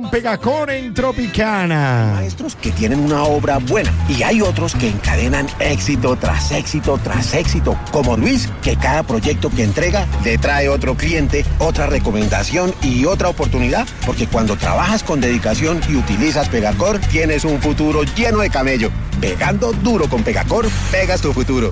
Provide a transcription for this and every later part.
con Pegacor en Tropicana. Maestros que tienen una obra buena y hay otros que encadenan éxito tras éxito tras éxito, como Luis, que cada proyecto que entrega le trae otro cliente, otra recomendación y otra oportunidad, porque cuando trabajas con dedicación y utilizas Pegacor, tienes un futuro lleno de camello. Pegando duro con Pegacor, pegas tu futuro.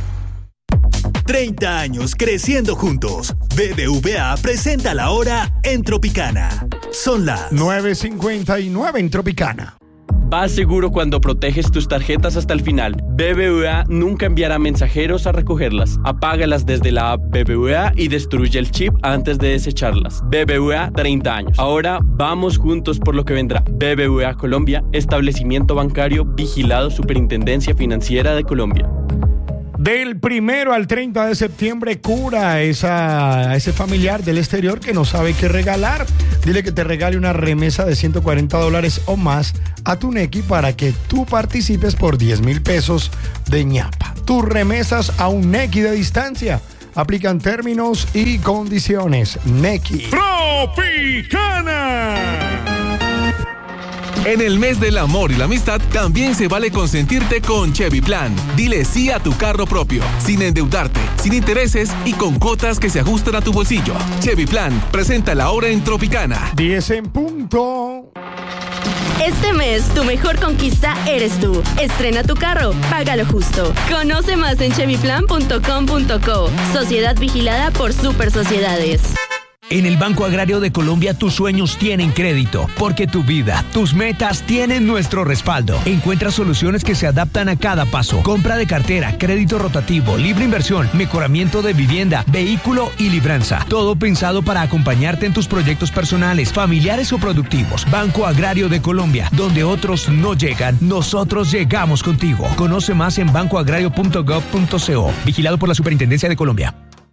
30 años creciendo juntos. BBVA presenta la hora en Tropicana. Son las 9:59 en Tropicana. Vas seguro cuando proteges tus tarjetas hasta el final. BBVA nunca enviará mensajeros a recogerlas. Apágalas desde la app BBVA y destruye el chip antes de desecharlas. BBVA 30 años. Ahora vamos juntos por lo que vendrá. BBVA Colombia, establecimiento bancario vigilado Superintendencia Financiera de Colombia. Del 1 al 30 de septiembre, cura a ese familiar del exterior que no sabe qué regalar. Dile que te regale una remesa de $140 o más a tu Nequi para que tú participes por 10,000 pesos de ñapa. Tus remesas a un Nequi de distancia. Aplican términos y condiciones. Nequi. Tropicana. En el mes del amor y la amistad, también se vale consentirte con Chevy Plan. Dile sí a tu carro propio, sin endeudarte, sin intereses y con cuotas que se ajustan a tu bolsillo. Chevy Plan, presenta la hora en Tropicana. 10 en punto. Este mes, tu mejor conquista eres tú. Estrena tu carro, págalo justo. Conoce más en chevyplan.com.co. Sociedad vigilada por Super Sociedades. En el Banco Agrario de Colombia tus sueños tienen crédito, porque tu vida, tus metas tienen nuestro respaldo. Encuentra soluciones que se adaptan a cada paso. Compra de cartera, crédito rotativo, libre inversión, mejoramiento de vivienda, vehículo y libranza. Todo pensado para acompañarte en tus proyectos personales, familiares o productivos. Banco Agrario de Colombia, donde otros no llegan, nosotros llegamos contigo. Conoce más en bancoagrario.gov.co. Vigilado por la Superintendencia de Colombia.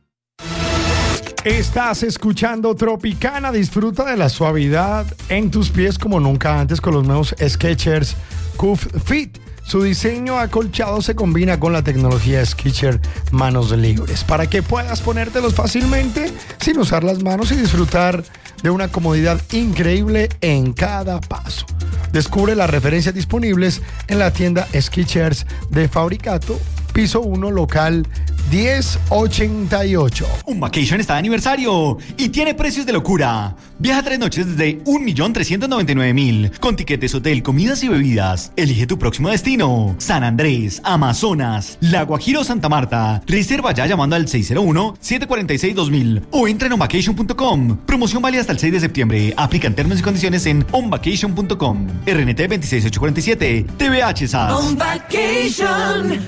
Estás escuchando Tropicana. Disfruta de la suavidad en tus pies como nunca antes con los nuevos Skechers Cuff Fit. Su diseño acolchado se combina con la tecnología Skechers Manos Libres para que puedas ponértelos fácilmente sin usar las manos y disfrutar de una comodidad increíble en cada paso. Descubre las referencias disponibles en la tienda Skechers de Fabricato, piso 1, local 1088. Un vacation está de aniversario y tiene precios de locura. Viaja 3 noches desde 1.399.000 con tiquetes, hotel, comidas y bebidas. Elige tu próximo destino: San Andrés, Amazonas, La Guajira o Santa Marta. Reserva ya llamando al 601-746-2000 o entra en onvacation.com. Promoción válida hasta el 6 de septiembre. Aplican términos y condiciones en onvacation.com. RNT 26847. TVH SA. On Vacation.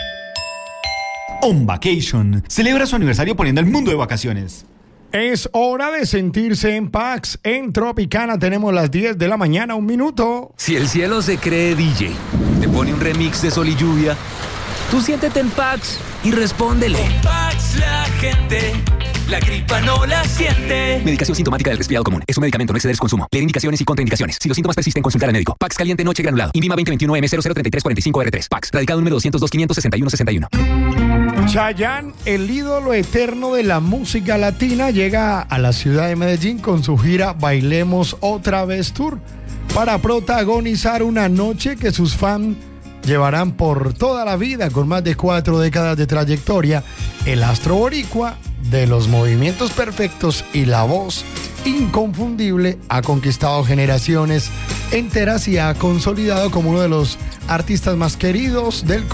On Vacation celebra su aniversario poniendo el mundo de vacaciones. Es hora de sentirse en Pax. En Tropicana tenemos las 10 de la mañana, 1 minuto. Si el cielo se cree DJ, te pone un remix de Sol y Lluvia, tú siéntete en Pax y respóndele. En Pax la gente, la gripa no la siente. Medicación sintomática del resfriado común. Es un medicamento, no exceder su consumo. Leer indicaciones y contraindicaciones. Si los síntomas persisten, consultar al médico. Pax caliente noche granulado. INVIMA 2021-M003345R3. Pax. Radicado número 202-561-61. Chayanne, el ídolo eterno de la música latina, llega a la ciudad de Medellín con su gira Bailemos Otra Vez Tour para protagonizar una noche que sus fans llevarán por toda la vida. Con más de 4 décadas de trayectoria, el astro boricua de los movimientos perfectos y la voz inconfundible ha conquistado generaciones enteras y ha consolidado como uno de los artistas más queridos del